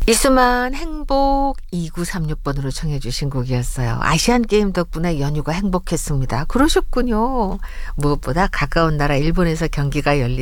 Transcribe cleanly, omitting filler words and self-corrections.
이수만 행복 2936번으로 청해 주신 곡이었어요. 아시안게임 덕분에 연휴가 행복했습니다. 그러셨군요. 무엇보다 가까운 나라 일본에서 경기가 열린